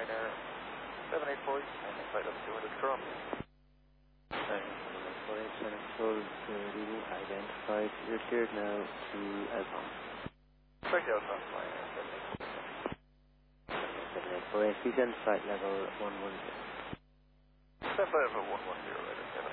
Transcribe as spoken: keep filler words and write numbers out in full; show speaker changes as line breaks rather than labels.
Dreamliner seven eight four, landing flight level two hundred, confirm.
Center control to Lulu, identified. You're cleared now to Alpine.
Correct, Alpine, flying seven eight four.
seven eight four, please end flight level one one zero.
Stand by level one one zero, right, seven